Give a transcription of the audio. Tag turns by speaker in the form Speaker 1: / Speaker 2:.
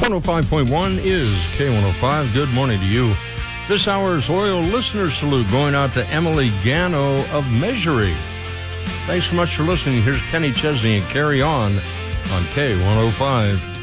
Speaker 1: 105.1 is K105. Good morning to you. This hour's loyal listener salute going out to Emily Gano of Measury. Thanks so much for listening. Here's Kenny Chesney and Carry On K105.